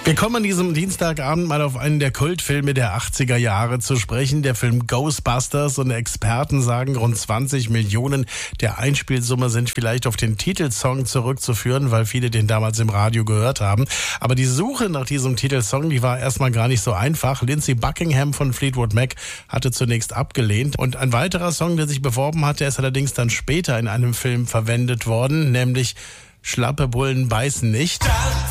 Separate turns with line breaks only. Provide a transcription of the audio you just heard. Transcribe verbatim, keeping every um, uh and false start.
Wir kommen an diesem Dienstagabend mal auf einen der Kultfilme der achtziger Jahre zu sprechen. Der Film Ghostbusters, und Experten sagen, rund zwanzig Millionen der Einspielsumme sind vielleicht auf den Titelsong zurückzuführen, weil viele den damals im Radio gehört haben. Aber die Suche nach diesem Titelsong, die war erstmal gar nicht so einfach. Lindsey Buckingham von Fleetwood Mac hatte zunächst abgelehnt. Und ein weiterer Song, der sich beworben hatte, ist allerdings dann später in einem Film verwendet worden, nämlich Schlappe Bullen beißen nicht.